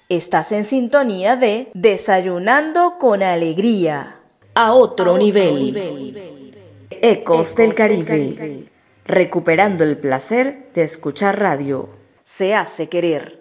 Estás en sintonía de Desayunando con Alegría. A otro nivel. Ecos del Caribe. Recuperando el placer de escuchar radio. Se hace querer.